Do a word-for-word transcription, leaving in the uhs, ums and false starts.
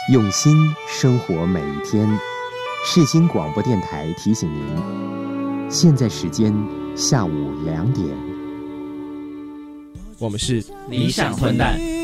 用心生活每一天。世新广播电台提醒您，现在时间下午两点。 我们是理想混蛋。